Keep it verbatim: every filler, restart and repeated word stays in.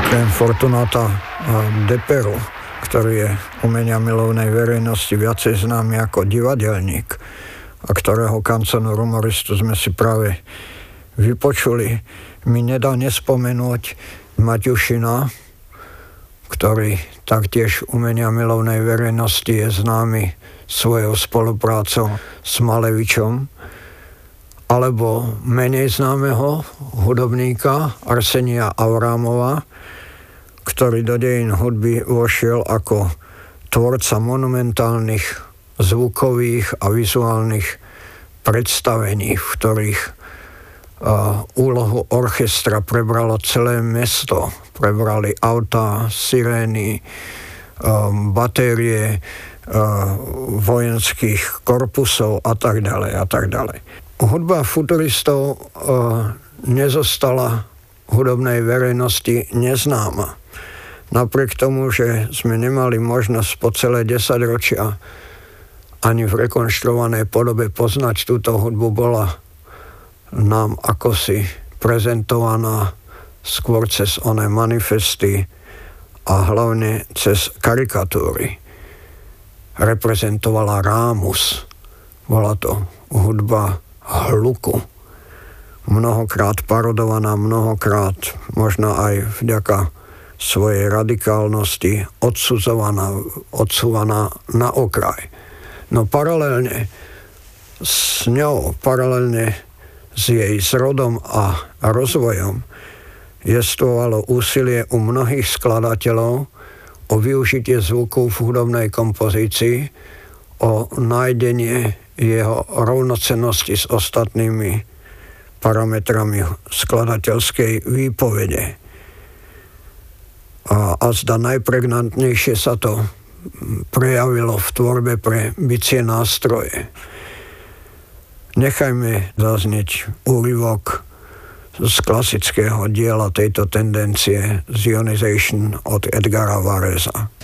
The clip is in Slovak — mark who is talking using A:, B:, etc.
A: okrem Fortunata Deperu, ktorý je umenia milovnej verejnosti viacej známy ako divadelník a ktorého kanconu rumoristu sme si práve vypočuli, mi nedá nespomenúť Maťušina, ktorý taktiež umenia milovnej verejnosti je známy svojou spoluprácou s Malevičom, alebo menej známeho hudobníka Arsenia Avrámova, ktorý do dejín hudby vošiel ako tvorca monumentálnych zvukových a vizuálnych predstavení, v ktorých uh, úlohu orchestra prebralo celé mesto. Prebrali autá, sirény, um, batérie uh, vojenských korpusov a tak ďalej a tak ďalej. Hudba futuristov uh, nezostala hudobnej verejnosti neznáma. Napriek tomu, že sme nemali možnosť po celé desaťročia ani v rekonštruovanej podobe poznať túto hudbu, bola nám akosi prezentovaná skôr cez oné manifesty a hlavne cez karikatúry. Reprezentovala rámus. Bola to hudba hluku. Mnohokrát parodovaná, mnohokrát možno aj vďaka svojej radikálnosti odsudzovaná, odsúvaná na okraj. No paralelne s ňou, paralelne s jej zrodom a rozvojom jestvovalo úsilie u mnohých skladateľov o využitie zvuku v hudobnej kompozícii, o nájdenie jeho rovnocennosti s ostatnými parametrami skladateľskej výpovede. A, a zda najpregnantnejšie sa to prejavilo v tvorbe pre bicie nástroje. Nechajme zaznieť úryvok z klasického diela tejto tendencie Zionization od Edgara Varesa.